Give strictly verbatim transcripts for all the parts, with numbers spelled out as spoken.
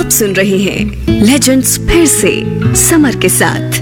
आप सुन रहे हैं लेजेंड्स फिर से समर के साथ।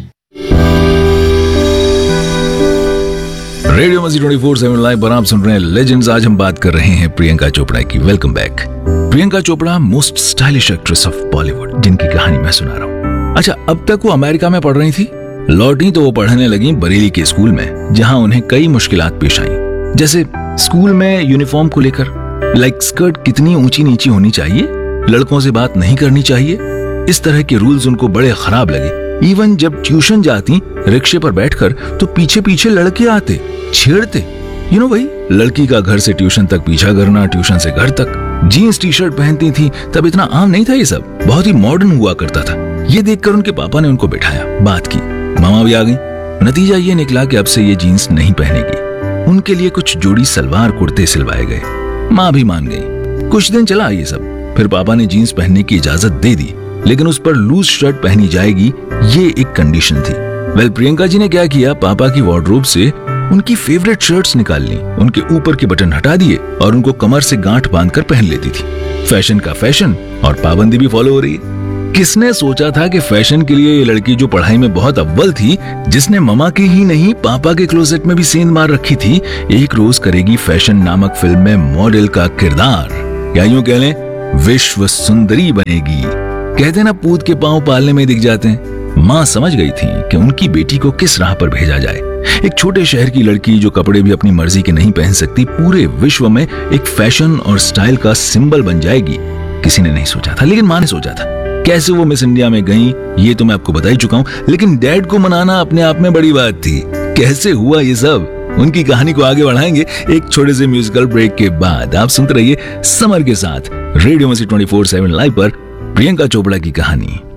रेडियो मस्ती ट्वेंटी फोर सेवन लाइव पर आप सुन रहे हैं लेजेंड्स। आज हम बात कर रहे हैं प्रियंका चोपड़ा की। Welcome back. Priyanka Chopra most stylish actress of Bollywood, जिनकी कहानी मैं सुना रहा हूँ। अच्छा, अब तक वो अमेरिका में पढ़ रही थी। लौटी तो वो पढ़ने लगी बरेली के स्कूल में, जहाँ उन्हें कई मुश्किलात पेश आई। जैसे स्कूल में यूनिफॉर्म को लेकर, लाइक स्कर्ट कितनी ऊंची नीची होनी चाहिए, लड़कों से बात नहीं करनी चाहिए, इस तरह के रूल्स उनको बड़े खराब लगे। इवन जब ट्यूशन जाती रिक्शे पर बैठकर तो पीछे पीछे लड़के आते, छेड़ते। यू नो भाई, लड़की का घर से ट्यूशन तक पीछा करना, ट्यूशन से घर तक। जीन्स टी शर्ट पहनती थी, तब इतना आम नहीं था ये सब, बहुत ही मॉडर्न हुआ करता था। ये देखकर उनके पापा ने उनको बिठाया, बात की, मामा भी आ गई। नतीजा ये निकला कि अब से ये जीन्स नहीं पहनेगी। उनके लिए कुछ जोड़ी सलवार कुर्ते सिलवाए गए। माँ भी मान गई। कुछ दिन चला ये सब, फिर पापा ने जीन्स पहनने की इजाजत दे दी, लेकिन उस पर लूज शर्ट पहनी जाएगी, ये एक कंडीशन थी। वेल, प्रियंका जी ने क्या किया, पापा की वार्डरोब से उनकी फेवरेट शर्ट्स निकाल ली, उनके ऊपर के बटन हटा दिए और उनको कमर से गांठ बांधकर पहन लेती थी। फैशन का फैशन, और पाबंदी भी फॉलो हो रही है। किसने सोचा था कि फैशन के लिए ये लड़की जो पढ़ाई में बहुत अव्वल थी, जिसने ममा की ही नहीं पापा के क्लोजेट में भी सेंध मार रखी थी, एक रोज करेगी फैशन नामक फिल्म में मॉडल का किरदार, या यूं कह लें विश्व सुंदरी बनेगी। कहते ना, पूत के पांव पालने में दिख जाते हैं। माँ समझ गई थी कि उनकी बेटी को किस राह पर भेजा जाए। एक छोटे शहर की लड़की जो कपड़े भी अपनी मर्जी के नहीं पहन सकती, पूरे विश्व में एक फैशन और स्टाइल का सिंबल बन जाएगी। किसी ने नहीं सोचा था, लेकिन माँ ने सोचा था। कैसे वो मिस इंडिया में गई ये तो मैं आपको बता ही चुका हूँ, लेकिन डैड को मनाना अपने आप में बड़ी बात थी। कैसे हुआ ये सब, उनकी कहानी को आगे बढ़ाएंगे एक छोटे से म्यूजिकल ब्रेक के बाद। आप सुनते रहिए समर के साथ रेडियो मस्ती ट्वेंटी फोर सेवन लाइव पर प्रियंका चोपड़ा की कहानी।